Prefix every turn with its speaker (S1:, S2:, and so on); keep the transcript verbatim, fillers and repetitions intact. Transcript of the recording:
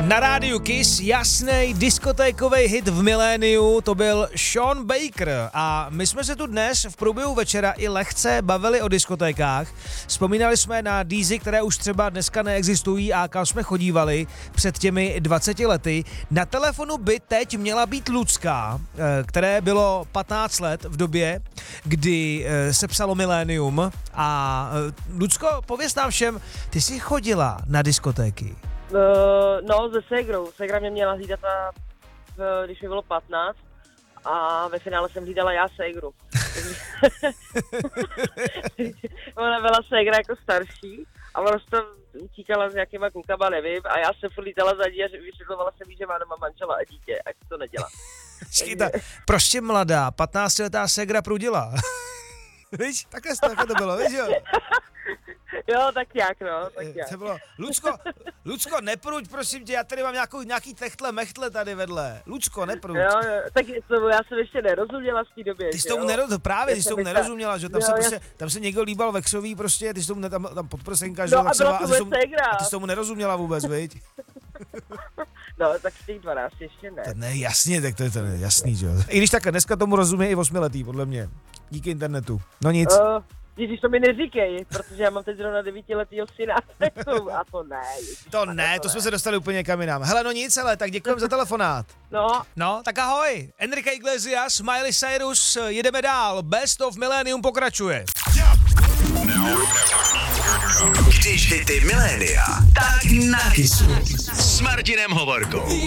S1: Na rádiu Kiss jasnej diskotékovej hit v miléniu, to byl Sean Baker a my jsme se tu dnes v průběhu večera i lehce bavili o diskotékách. Vzpomínali jsme na dízy, které už třeba dneska neexistují a kam jsme chodívali před těmi dvaceti lety. Na telefonu by teď měla být Lucka, které bylo patnáct let v době, kdy se psalo milénium. A Lucko, pověz nám všem, ty jsi chodila na diskotéky?
S2: Uh, no, se ségrou. Ségra mě měla hlídat, a, když mi bylo patnáct a ve finále jsem hlídala já ségru. Ona byla ségra jako starší a ona to utíkala s nějakýma klukama, nevím, a já jsem furt lítala za ní a vysvětlovala jsem jí, že má doma manžela a dítě, ať to nedělá.
S1: Škyta, prostě mladá, patnáctiletá ségra prudila. Víš, takhle, takhle to bylo, víš jo?
S2: Jo, tak jak, no, tak jak.
S1: To bylo, Lucko, Lucko, nepruď, prosím tě, já tady mám nějakou, nějaký techtle, mechtle tady vedle. Lucko, nepruď.
S2: Jo, jo, tak to, já jsem ještě nerozuměla v té době.
S1: Ty jsi tomu nerozuměla, právě, ty jsi tomu nerozuměla, že tam, jo, se prostě, tam se někdo líbal vexový prostě, ty jsi tomu, tam, tam podprsenka, že
S2: no,
S1: vexová,
S2: a,
S1: a, ty tomu, a ty jsi tomu nerozuměla vůbec, viď?
S2: No, tak z těch dvanáct ještě ne.
S1: To ne, jasně, tak to je to jasný, že jo. I když tak dneska tomu rozumí i osmiletý, podle mě, díky internetu. No nic.
S2: Uh. Ježíš, to mi neříkej, protože já mám teď zrovna devítiletýho syna, a to ne. Ježíš,
S1: to ne, to, to jsme se dostali úplně kam jinam. Hele, no nic, ale tak děkujeme za telefonát.
S2: No.
S1: No, tak ahoj. Enrique Iglesias, Miley Cyrus, jedeme dál. Best of Millennium pokračuje.
S3: Když hity milénia, tak na Kissu. S Martinem Hovorkou.